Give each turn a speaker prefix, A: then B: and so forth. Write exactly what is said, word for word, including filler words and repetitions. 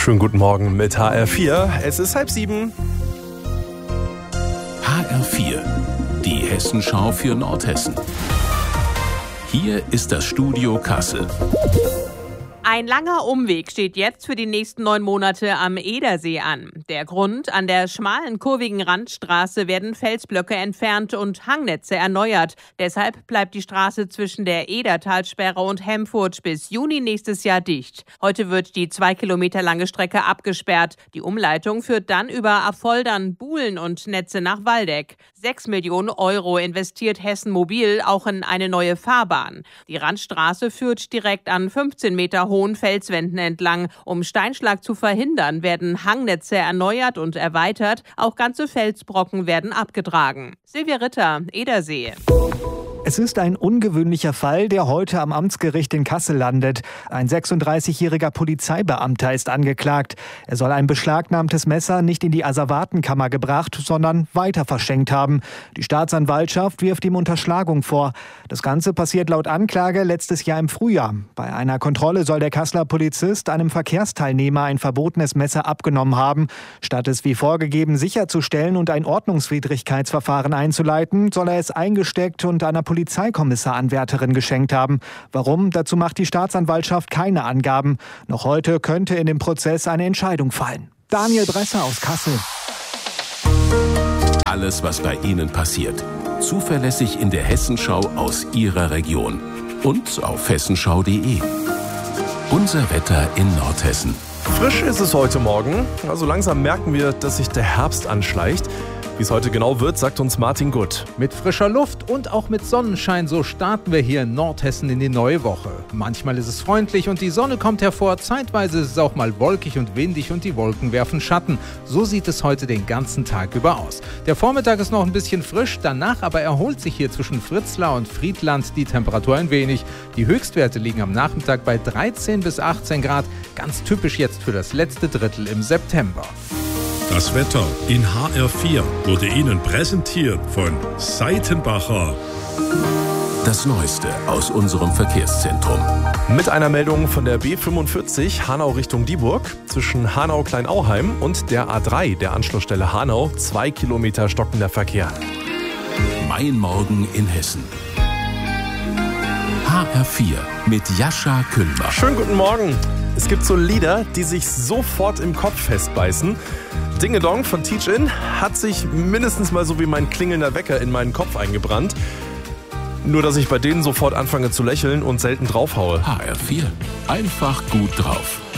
A: Schönen guten Morgen mit H R vier. Es ist halb sieben.
B: H R vier, die Hessenschau für Nordhessen. Hier ist das Studio Kassel.
C: Ein langer Umweg steht jetzt für die nächsten neun Monate am Edersee an. Der Grund: an der schmalen, kurvigen Randstraße werden Felsblöcke entfernt und Hangnetze erneuert. Deshalb bleibt die Straße zwischen der Edertalsperre und Hemfurt bis Juni nächstes Jahr dicht. Heute wird die zwei Kilometer lange Strecke abgesperrt. Die Umleitung führt dann über Affoldern, Buhlen und Netze nach Waldeck. Sechs Millionen Euro investiert Hessen Mobil auch in eine neue Fahrbahn. Die Randstraße führt direkt an fünfzehn Meter hohen Felswänden entlang. Um Steinschlag zu verhindern, werden Hangnetze erneuert und erweitert. Auch ganze Felsbrocken werden abgetragen. Silvia Ritter, Edersee.
D: Es ist ein ungewöhnlicher Fall, der heute am Amtsgericht in Kassel landet. Ein sechsunddreißigjähriger Polizeibeamter ist angeklagt. Er soll ein beschlagnahmtes Messer nicht in die Asservatenkammer gebracht, sondern weiter verschenkt haben. Die Staatsanwaltschaft wirft ihm Unterschlagung vor. Das Ganze passiert laut Anklage letztes Jahr im Frühjahr. Bei einer Kontrolle soll der Kasseler Polizist einem Verkehrsteilnehmer ein verbotenes Messer abgenommen haben. Statt es wie vorgegeben sicherzustellen und ein Ordnungswidrigkeitsverfahren einzuleiten, soll er es eingesteckt und einer Polizeikommissar-Anwärterin geschenkt haben. Warum? Dazu macht die Staatsanwaltschaft keine Angaben. Noch heute könnte in dem Prozess eine Entscheidung fallen. Daniel Bresser aus Kassel.
B: Alles, was bei Ihnen passiert. Zuverlässig in der Hessenschau aus Ihrer Region. Und auf hessenschau punkt de. Unser Wetter in Nordhessen.
A: Frisch ist es heute Morgen. Also langsam merken wir, dass sich der Herbst anschleicht. Wie es heute genau wird, sagt uns Martin Gutt.
E: Mit frischer Luft und auch mit Sonnenschein, so starten wir hier in Nordhessen in die neue Woche. Manchmal ist es freundlich und die Sonne kommt hervor, zeitweise ist es auch mal wolkig und windig und die Wolken werfen Schatten. So sieht es heute den ganzen Tag über aus. Der Vormittag ist noch ein bisschen frisch, danach aber erholt sich hier zwischen Fritzlar und Friedland die Temperatur ein wenig. Die Höchstwerte liegen am Nachmittag bei dreizehn bis achtzehn Grad, ganz typisch jetzt für das letzte Drittel im September.
F: Das Wetter in H R vier wurde Ihnen präsentiert von Seitenbacher.
B: Das Neueste aus unserem Verkehrszentrum.
A: Mit einer Meldung von der B fünfundvierzig Hanau Richtung Dieburg. Zwischen Hanau-Kleinauheim und der A drei, der Anschlussstelle Hanau, zwei Kilometer stockender Verkehr.
B: Mein Morgen in Hessen. H R vier mit Jascha Kühlbach.
A: Schönen guten Morgen. Es gibt so Lieder, die sich sofort im Kopf festbeißen. Dinge Dong von Teach-In hat sich mindestens mal so wie mein klingelnder Wecker in meinen Kopf eingebrannt. Nur, dass ich bei denen sofort anfange zu lächeln und selten draufhaue.
B: H R vier. Einfach gut drauf.